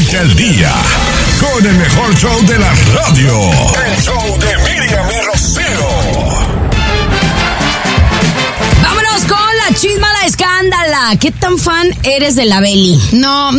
Arranca el día con el mejor show de la radio. El show de Miriam y Rocío. Vámonos con la chisma, la escándala. ¿Qué tan fan eres de la Beli? No,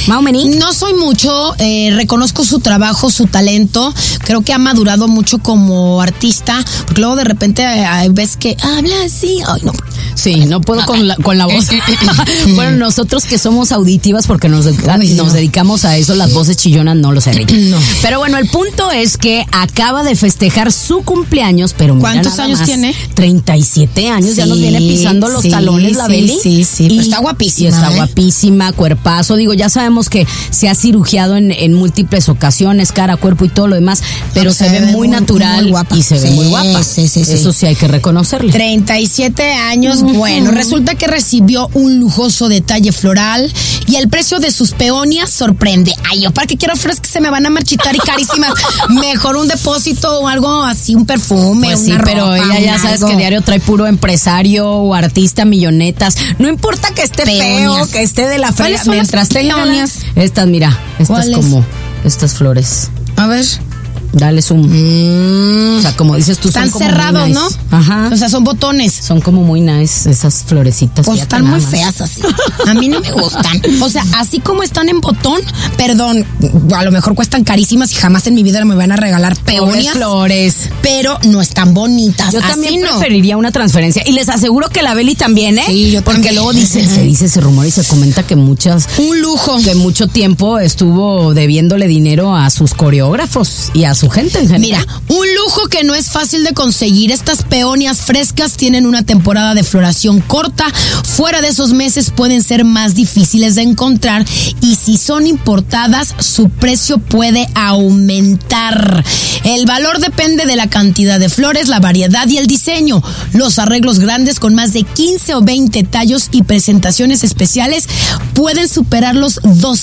no soy mucho. Reconozco su trabajo, su talento. Creo que ha madurado mucho como artista. Porque luego de repente ves que habla así. Ay, no. Sí, no puedo con la voz. Bueno, nosotros que somos auditivas porque nos dedicamos a eso, las voces chillonas no lo sé. No. Pero bueno, el punto es que acaba de festejar su cumpleaños, pero mira, ¿cuántos años más, tiene? 37 años, sí, ya nos viene pisando los talones la Beli. Sí, pero está guapísima. Y está guapísima, cuerpazo. Digo, ya sabemos que se ha cirugiado en múltiples ocasiones, cara, cuerpo y todo lo demás, pero se ve muy natural muy guapa. Y se ve muy guapa. Sí. Eso sí hay que reconocerle. 37 años. Bueno, resulta que recibió un lujoso detalle floral y el precio de sus peonias sorprende. Ay, yo para qué quiero flores que se me van a marchitar y carísimas. Mejor un depósito o algo así, un perfume, pues una sí, pero ropa, ella ya sabes que diario trae puro empresario o artista, millonetas. No importa que esté feo, que esté de la feria, mientras tenga peonias. Estas, mira, estas como estas flores. A ver. Dale zoom. O sea, como dices tú, están son cerrados, nice, ¿no? Ajá. O sea, son botones. Son como muy nice esas florecitas. Pues están muy feas así. A mí no me gustan. O sea, así como están en botón, perdón, a lo mejor cuestan carísimas y jamás en mi vida me van a regalar peonias. Flores. Pero no están bonitas. Yo también preferiría una transferencia. Y les aseguro que la Beli también, ¿eh? Sí, yo porque también. Luego se rumora y se comenta que un lujo. Que mucho tiempo estuvo debiéndole dinero a sus coreógrafos y a su gente en general. Mira, un lujo que no es fácil de conseguir. Estas peonias frescas tienen una temporada de floración corta. Fuera de esos meses pueden ser más difíciles de encontrar y si son importadas, su precio puede aumentar. El valor depende de la cantidad de flores, la variedad y el diseño. Los arreglos grandes con más de 15 o 20 tallos y presentaciones especiales pueden superar los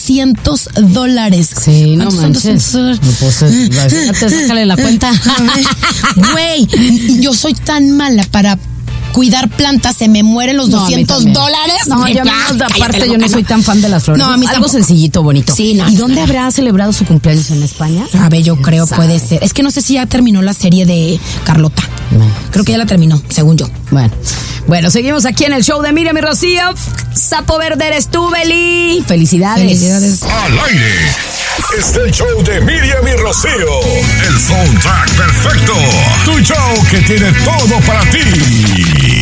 $200. Sí, no manches. No, pues, sácale la cuenta. Güey, yo soy tan mala para cuidar plantas, se me mueren los $200. No, yo aparte yo no soy tan fan de las flores. No, a mí algo tampoco. Sencillito, bonito. Sí, no. ¿Y dónde habrá celebrado su cumpleaños? ¿En España? A ver, yo creo puede ser. Es que no sé si ya terminó la serie de Carlota. Creo que ya la terminó, según yo. Bueno, seguimos aquí en el show de Miriam y Rocío. Sapo verde eres tú, Beli. Felicidades. Al aire está el show de Miriam y Rocío. El soundtrack perfecto. Tu show que tiene todo para ti.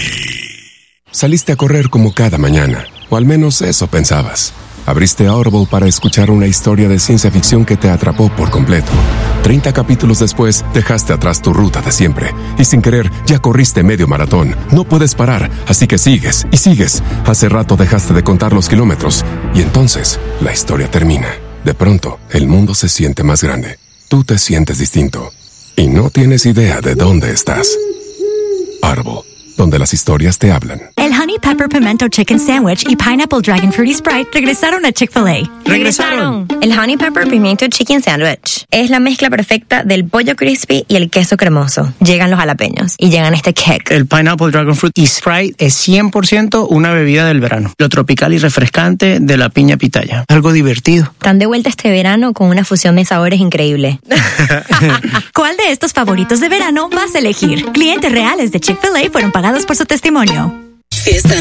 Saliste a correr como cada mañana, o al menos eso pensabas. Abriste Audible para escuchar una historia de ciencia ficción que te atrapó por completo. 30 capítulos después, dejaste atrás tu ruta de siempre. Y sin querer, ya corriste medio maratón. No puedes parar, así que sigues y sigues. Hace rato dejaste de contar los kilómetros. Y entonces, la historia termina. De pronto, el mundo se siente más grande. Tú te sientes distinto. Y no tienes idea de dónde estás. Audible, donde las historias te hablan. El Honey Pepper Pimento Chicken Sandwich y Pineapple Dragon Fruity Sprite regresaron a Chick-fil-A. ¡Regresaron! El Honey Pepper Pimiento Chicken Sandwich es la mezcla perfecta del pollo crispy y el queso cremoso. Llegan los jalapeños y llegan este kick. El Pineapple Dragon Fruit y Sprite es 100% una bebida del verano. Lo tropical y refrescante de la piña pitaya. Algo divertido. Están de vuelta este verano con una fusión de sabores increíble. ¿Cuál de estos favoritos de verano vas a elegir? Clientes reales de Chick-fil-A fueron pagados por su testimonio. Fiesta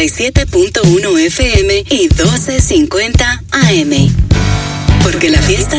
97.1 FM y 1250 AM. Porque la fiesta